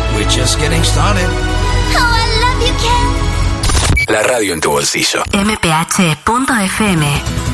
We're just getting started. Oh, I love you, Ken. La radio en tu bolsillo. mph.fm